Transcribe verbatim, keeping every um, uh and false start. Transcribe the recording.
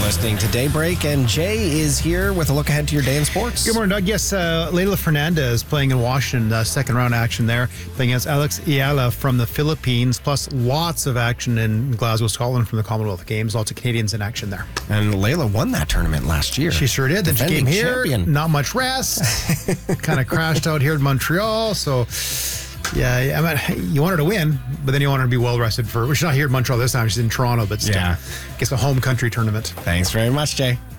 listening to Daybreak, and Jay is here with a look ahead to your day in sports. Good morning, Doug. Yes, uh, Leila Fernandez playing in Washington, uh, second round action there, playing against Alex Iala from the Philippines, plus lots of action in Glasgow, Scotland from the Commonwealth Games. Lots of Canadians in action there. And Leila won that tournament last year. She sure did. Then she Defending came here, champion. not much rest, kind of crashed out here in Montreal. So, yeah, I mean, you want her to win, but then you want her to be well rested for. She's not here in Montreal this time. She's in Toronto, but still, Yeah. I guess a home country tournament. Thanks very much, Jay.